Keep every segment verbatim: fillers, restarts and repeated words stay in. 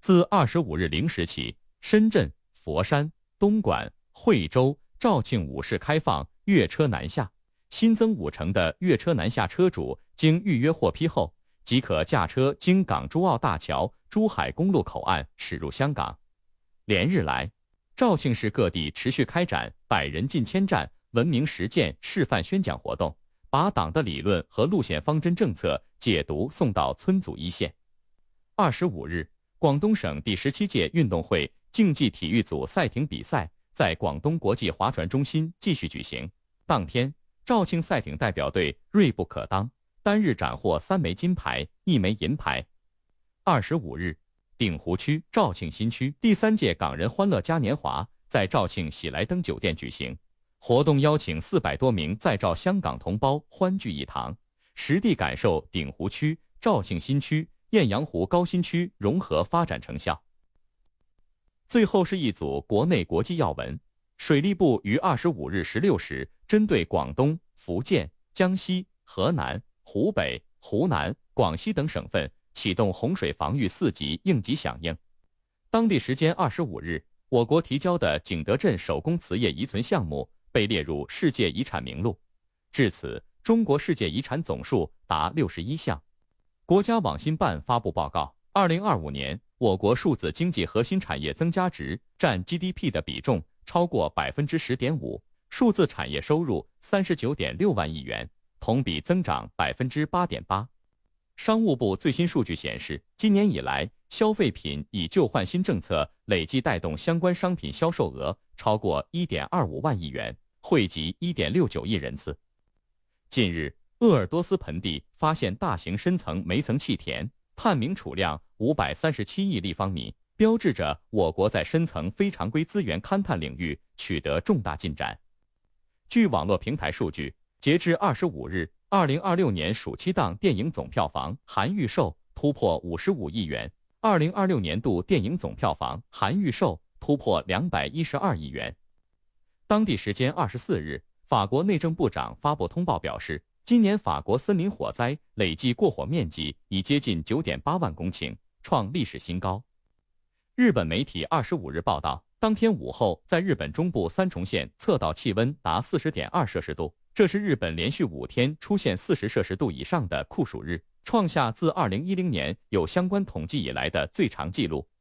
自二十五日零时起，深圳、佛山、东莞、惠州、肇庆五市开放粤车南下，新增五成的粤车南下车主经预约获批后，即可驾车经港珠澳大桥、珠海公路口岸驶入香港。连日来，肇庆市各地持续开展百人进千站文明实践示范宣讲活动，把党的理论和路线方针政策解读送到村组一线。二十五日，广东省第十七届运动会竞技体育组赛艇比赛在广东国际划船中心继续举行。当天，肇庆赛艇代表队锐不可当，单日斩获三枚金牌，一枚银牌。二十五日，鼎湖区肇庆新区第三届港人欢乐嘉年华在肇庆喜来登酒店举行。活动邀请四百多名在肇香港同胞欢聚一堂，实地感受鼎湖区、肇庆新区、雁洋湖高新区融合发展成效。最后是一组国内国际要闻。水利部于二十五日十六时，针对广东、福建、江西、河南、湖北、湖南、广西等省份启动洪水防御四级应急响应。当地时间二十五日，我国提交的景德镇手工瓷业遗存项目被列入世界遗产名录。至此，中国世界遗产总数达六十一项。国家网信办发布报告，二零二五年我国数字经济核心产业增加值占 G D P 的比重超过 百分之十点五， 数字产业收入 三十九点六万亿元，同比增长 百分之八点八。商务部最新数据显示，今年以来，消费品以旧换新政策累计带动相关商品销售额超过 一点二五万亿元，惠及 一点六九亿人次。近日，鄂尔多斯盆地发现大型深层煤层气田，探明储量五百三十七亿立方米，标志着我国在深层非常规资源勘探领域取得重大进展。据网络平台数据，截至二十五日，二零二六年暑期档电影总票房含预售突破五十五亿元，二零二六年度电影总票房含预售突破两百一十二亿元。当地时间二十四日，法国内政部长发布通报表示，今年法国森林火灾累计过火面积已接近 九点八万公顷，创历史新高。日本媒体二十五日报道，当天午后，在日本中部三重县测到气温达 四十点二摄氏度，这是日本连续五天出现四十摄氏度以上的酷暑日，创下自二零一零年有相关统计以来的最长纪录。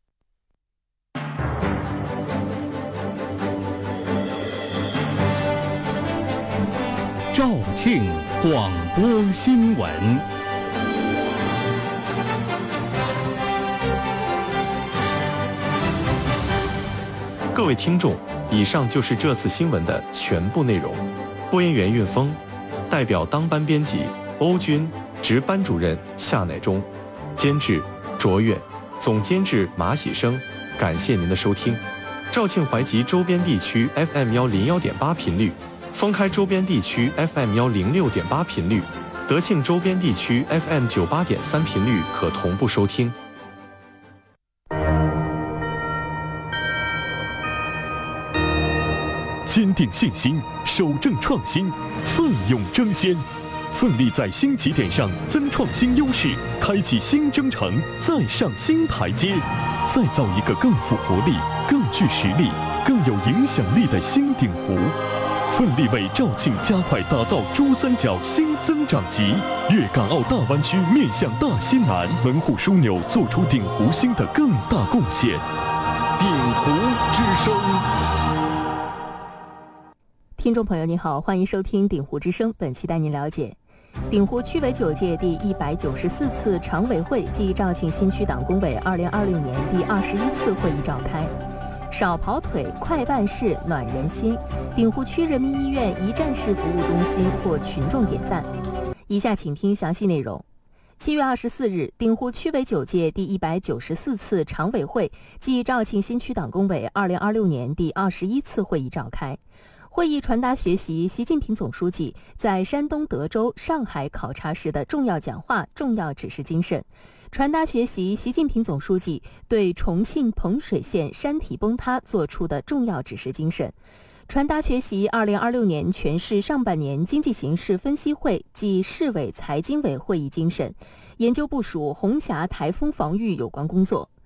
肇庆广播新闻。 各位听众，以上就是这次新闻的全部内容。播音员运峰，代表当班编辑欧军，值班主任夏乃忠，监制卓越，总监制马喜生。感谢您的收听。肇庆怀集周边地区 F M 一零一点八频率，封开周边地区 F M 一零六点八频率，德庆周边地区 F M 九十八点三频率可同步收听。 坚定信心，守正创新，奋勇争先，奋力在新起点上增创新优势，开启新征程，再上新台阶，再造一个更富活力、更具实力、更有影响力的新鼎湖。奋力为肇庆加快打造珠三角新增长极，粤港澳大湾区面向大西南，门户枢纽做出鼎湖新的更大贡献。鼎湖之声。 听众朋友您好，欢迎收听鼎湖之声，本期带您了解鼎湖区委九届第一百九十四次常委会暨肇庆新区党工委二零二六年第二十一次会议召开。少跑腿，快办事，暖人心。鼎湖区人民医院一站式服务中心获群众点赞。以下请听详细内容。七月二十四日，鼎湖区委九届第一百九十四次常委会暨肇庆新区党工委二零二六年第二十一次会议召开。会议传达学习习近平总书记在山东德州、上海考察时的重要讲话、重要指示精神，传达学习习近平总书记对重庆彭水县山体崩塌作出的重要指示精神，传达学习二零二六年全市上半年经济形势分析会暨市委财经委会议精神，研究部署红霞台风防御有关工作。